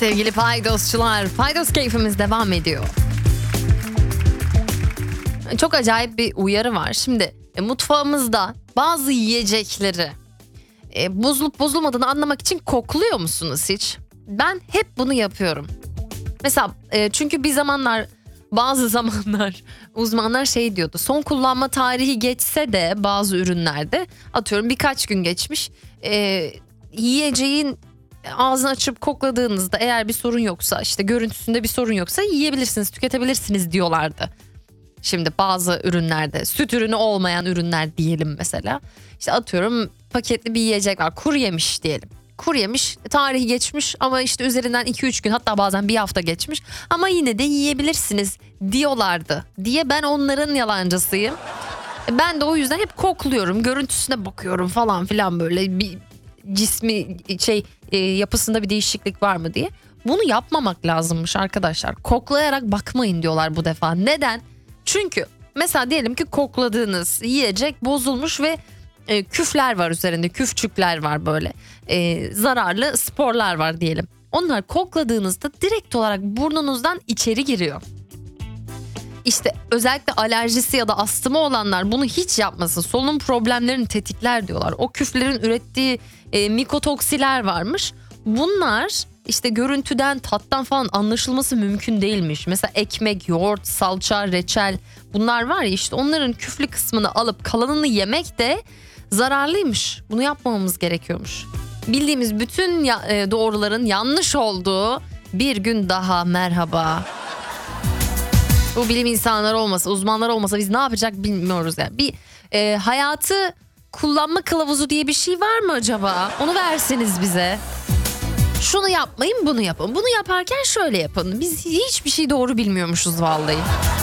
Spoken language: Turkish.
Sevgili Paydosçular, Paydos keyfimiz devam ediyor. Çok acayip bir uyarı var. Şimdi mutfağımızda bazı yiyecekleri bozulup bozulmadığını anlamak için kokluyor musunuz hiç? Ben hep bunu yapıyorum. Mesela çünkü bazı zamanlar uzmanlar şey diyordu. Son kullanma tarihi geçse de bazı ürünlerde, atıyorum birkaç gün geçmiş, yiyeceğin ağzını açıp kokladığınızda eğer bir sorun yoksa, işte görüntüsünde bir sorun yoksa yiyebilirsiniz, tüketebilirsiniz diyorlardı. Şimdi bazı ürünlerde, süt ürünü olmayan ürünler diyelim mesela. İşte atıyorum paketli bir yiyecek var, kuru yemiş diyelim. Kuru yemiş, tarihi geçmiş ama işte üzerinden 2-3 gün, hatta bazen bir hafta geçmiş ama yine de yiyebilirsiniz diyorlardı diye ben onların yalancısıyım. Ben de o yüzden hep kokluyorum, görüntüsüne bakıyorum falan filan, böyle bir cismi yapısında bir değişiklik var mı diye. Bunu yapmamak lazımmış arkadaşlar. Koklayarak bakmayın diyorlar bu defa. Neden? Çünkü mesela diyelim ki kokladığınız yiyecek bozulmuş ve küfler var üzerinde, küfçükler var, böyle zararlı sporlar var diyelim. Onlar kokladığınızda direkt olarak burnunuzdan içeri giriyor. İşte özellikle alerjisi ya da astımı olanlar bunu hiç yapmasın. Solunum problemlerini tetikler diyorlar. O küflerin ürettiği mikotoksiler varmış. Bunlar işte görüntüden, tattan falan anlaşılması mümkün değilmiş. Mesela ekmek, yoğurt, salça, reçel, bunlar var ya, işte onların küflü kısmını alıp kalanını yemek de zararlıymış. Bunu yapmamamız gerekiyormuş. Bildiğimiz bütün doğruların yanlış olduğu bir gün daha merhaba. Bu bilim insanları olmasa, uzmanlar olmasa biz ne yapacak bilmiyoruz yani. Bir hayatı kullanma kılavuzu diye bir şey var mı acaba? Onu verseniz bize. Şunu yapmayın, bunu yapın. Bunu yaparken şöyle yapın. Biz hiçbir şey doğru bilmiyormuşuz vallahi.